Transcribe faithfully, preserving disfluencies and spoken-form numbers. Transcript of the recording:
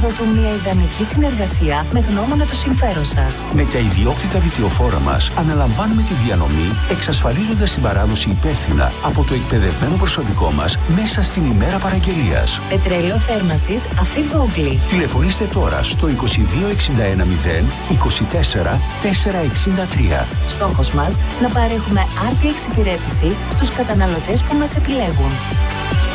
τροφοδοτούν μια ιδανική συνεργασία με γνώμονα το συμφέρον σας. Με τα ιδιόκτητα βιτιοφόρα μας αναλαμβάνουμε τη διανομή, εξασφαλίζοντας την παράδοση υπεύθυνα από το εκπαιδευμένο προσωπικό μας μέσα στην ημέρα παραγγελίας. Πετρέλαιο θέρμανσης Αφή Βόγκλη. Τηλεφωνήστε τώρα στο είκοσι δύο εξήντα ένα μηδέν είκοσι τέσσερα τετρακόσια εξήντα τρία. Στόχος μας να παρέχουμε άρτια εξυπηρέτηση στους καταναλωτές που μας επιλέγουν.